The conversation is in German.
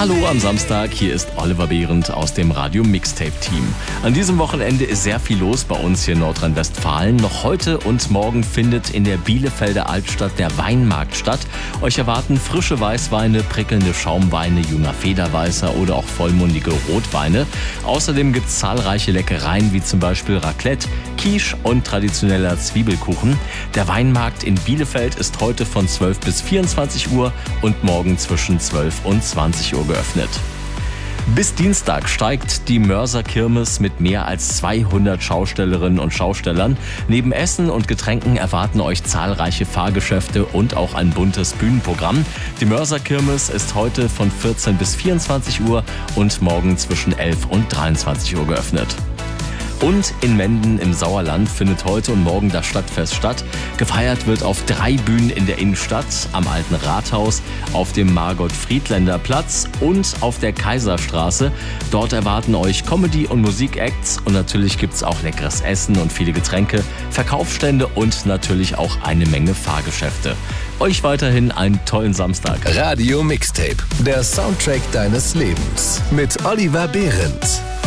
Hallo am Samstag, hier ist Oliver Behrendt aus dem Radio Mixtape Team. An diesem Wochenende ist sehr viel los bei uns hier in Nordrhein-Westfalen. Noch heute und morgen findet in der Bielefelder Altstadt der Weinmarkt statt. Euch erwarten frische Weißweine, prickelnde Schaumweine, junger Federweißer oder auch vollmundige Rotweine. Außerdem gibt es zahlreiche Leckereien wie zum Beispiel Raclette, Quiche und traditioneller Zwiebelkuchen. Der Weinmarkt in Bielefeld ist heute von 12 bis 24 Uhr und morgen zwischen 12 und 20 Uhr geöffnet. Bis Dienstag steigt die Mörser-Kirmes mit mehr als 200 Schaustellerinnen und Schaustellern. Neben Essen und Getränken erwarten euch zahlreiche Fahrgeschäfte und auch ein buntes Bühnenprogramm. Die Mörser-Kirmes ist heute von 14 bis 24 Uhr und morgen zwischen 11 und 23 Uhr geöffnet. Und in Menden im Sauerland findet heute und morgen das Stadtfest statt. Gefeiert wird auf 3 Bühnen in der Innenstadt, am Alten Rathaus, auf dem Margot-Friedländer-Platz und auf der Kaiserstraße. Dort erwarten euch Comedy- und Musikacts und natürlich gibt's auch leckeres Essen und viele Getränke, Verkaufsstände und natürlich auch eine Menge Fahrgeschäfte. Euch weiterhin einen tollen Samstag. Radio Mixtape, der Soundtrack deines Lebens mit Oliver Behrendt.